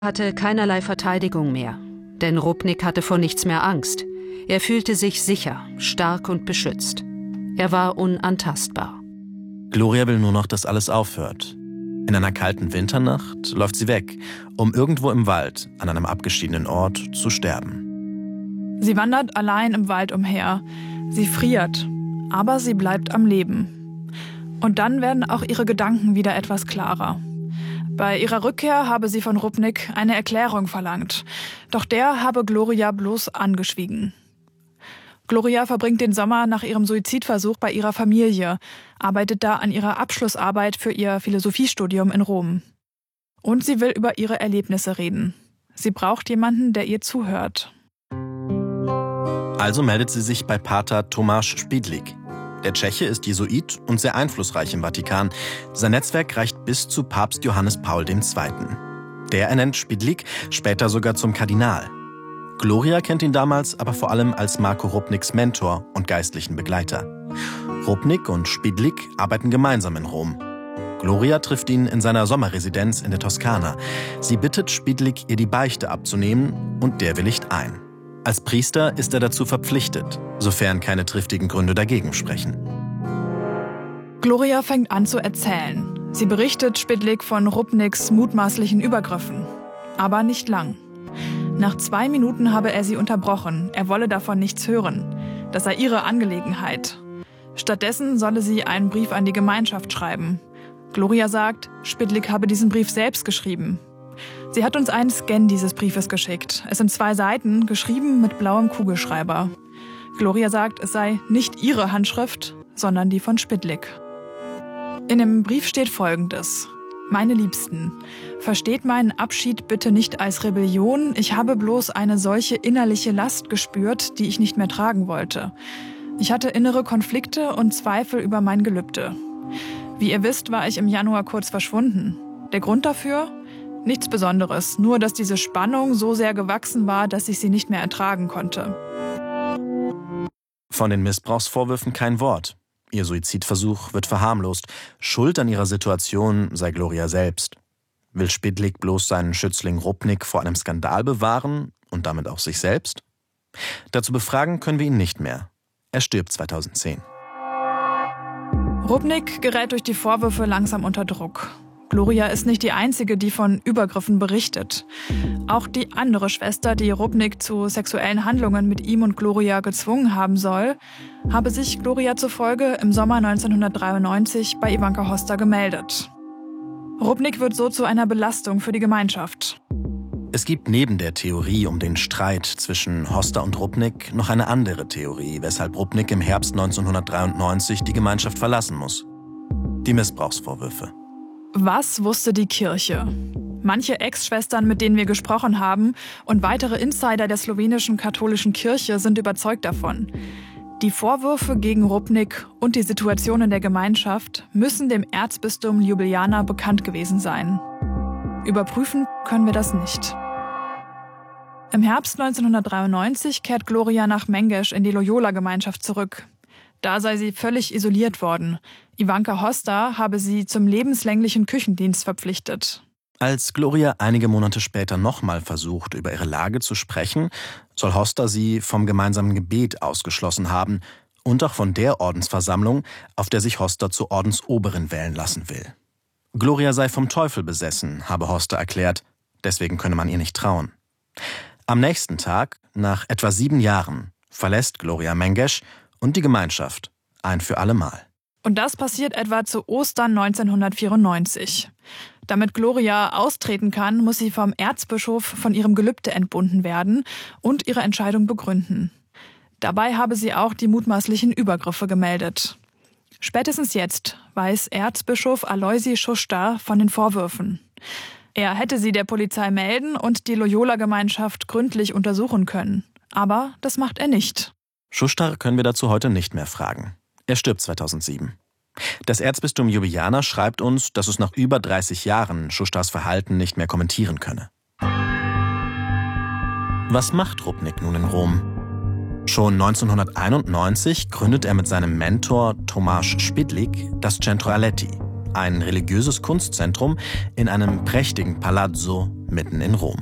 hatte keinerlei Verteidigung mehr, denn Rupnik hatte vor nichts mehr Angst. Er fühlte sich sicher, stark und beschützt. Er war unantastbar. Gloria will nur noch, dass alles aufhört. In einer kalten Winternacht läuft sie weg, um irgendwo im Wald, an einem abgeschiedenen Ort, zu sterben. Sie wandert allein im Wald umher. Sie friert, aber sie bleibt am Leben. Und dann werden auch ihre Gedanken wieder etwas klarer. Bei ihrer Rückkehr habe sie von Rupnik eine Erklärung verlangt. Doch der habe Gloria bloß angeschwiegen. Gloria verbringt den Sommer nach ihrem Suizidversuch bei ihrer Familie, arbeitet da an ihrer Abschlussarbeit für ihr Philosophiestudium in Rom. Und sie will über ihre Erlebnisse reden. Sie braucht jemanden, der ihr zuhört. Also meldet sie sich bei Pater Tomáš Špidlík. Der Tscheche ist Jesuit und sehr einflussreich im Vatikan. Sein Netzwerk reicht bis zu Papst Johannes Paul II. Der ernennt Špidlík später sogar zum Kardinal. Gloria kennt ihn damals aber vor allem als Marko Rupniks Mentor und geistlichen Begleiter. Rupnik und Špidlík arbeiten gemeinsam in Rom. Gloria trifft ihn in seiner Sommerresidenz in der Toskana. Sie bittet Špidlík, ihr die Beichte abzunehmen, und der willigt ein. Als Priester ist er dazu verpflichtet, sofern keine triftigen Gründe dagegen sprechen. Gloria fängt an zu erzählen. Sie berichtet Špidlík von Rupniks mutmaßlichen Übergriffen. Aber nicht lang. Nach 2 Minuten habe er sie unterbrochen. Er wolle davon nichts hören. Das sei ihre Angelegenheit. Stattdessen solle sie einen Brief an die Gemeinschaft schreiben. Gloria sagt, Špidlík habe diesen Brief selbst geschrieben. Sie hat uns einen Scan dieses Briefes geschickt. Es sind 2 Seiten, geschrieben mit blauem Kugelschreiber. Gloria sagt, es sei nicht ihre Handschrift, sondern die von Špidlík. In dem Brief steht Folgendes: Meine Liebsten, versteht meinen Abschied bitte nicht als Rebellion. Ich habe bloß eine solche innerliche Last gespürt, die ich nicht mehr tragen wollte. Ich hatte innere Konflikte und Zweifel über mein Gelübde. Wie ihr wisst, war ich im Januar kurz verschwunden. Der Grund dafür? Nichts Besonderes, nur dass diese Spannung so sehr gewachsen war, dass ich sie nicht mehr ertragen konnte. Von den Missbrauchsvorwürfen kein Wort. Ihr Suizidversuch wird verharmlost. Schuld an ihrer Situation sei Gloria selbst. Will Špidlík bloß seinen Schützling Rupnik vor einem Skandal bewahren und damit auch sich selbst? Dazu befragen können wir ihn nicht mehr. Er stirbt 2010. Rupnik gerät durch die Vorwürfe langsam unter Druck. Gloria ist nicht die Einzige, die von Übergriffen berichtet. Auch die andere Schwester, die Rupnik zu sexuellen Handlungen mit ihm und Gloria gezwungen haben soll, habe sich Gloria zufolge im Sommer 1993 bei Ivanka Hosta gemeldet. Rupnik wird so zu einer Belastung für die Gemeinschaft. Es gibt neben der Theorie um den Streit zwischen Hosta und Rupnik noch eine andere Theorie, weshalb Rupnik im Herbst 1993 die Gemeinschaft verlassen muss. Die Missbrauchsvorwürfe. Was wusste die Kirche? Manche Ex-Schwestern, mit denen wir gesprochen haben, und weitere Insider der slowenischen katholischen Kirche sind überzeugt davon. Die Vorwürfe gegen Rupnik und die Situation in der Gemeinschaft müssen dem Erzbistum Ljubljana bekannt gewesen sein. Überprüfen können wir das nicht. Im Herbst 1993 kehrt Gloria nach Mengeš in die Loyola-Gemeinschaft zurück. Da sei sie völlig isoliert worden. Ivanka Hosta habe sie zum lebenslänglichen Küchendienst verpflichtet. Als Gloria einige Monate später nochmal versucht, über ihre Lage zu sprechen, soll Hosta sie vom gemeinsamen Gebet ausgeschlossen haben und auch von der Ordensversammlung, auf der sich Hosta zur Ordensoberin wählen lassen will. Gloria sei vom Teufel besessen, habe Hosta erklärt, deswegen könne man ihr nicht trauen. Am nächsten Tag, nach etwa 7 Jahren, verlässt Gloria Mengeš und die Gemeinschaft, ein für alle Mal. Und das passiert etwa zu Ostern 1994. Damit Gloria austreten kann, muss sie vom Erzbischof von ihrem Gelübde entbunden werden und ihre Entscheidung begründen. Dabei habe sie auch die mutmaßlichen Übergriffe gemeldet. Spätestens jetzt weiß Erzbischof Aloisi Šuštar von den Vorwürfen. Er hätte sie der Polizei melden und die Loyola-Gemeinschaft gründlich untersuchen können. Aber das macht er nicht. Šuštar können wir dazu heute nicht mehr fragen. Er stirbt 2007. Das Erzbistum Ljubljana schreibt uns, dass es nach über 30 Jahren Šuštars Verhalten nicht mehr kommentieren könne. Was macht Rupnik nun in Rom? Schon 1991 gründet er mit seinem Mentor Tomáš Špidlík das Centro Aletti, ein religiöses Kunstzentrum in einem prächtigen Palazzo mitten in Rom.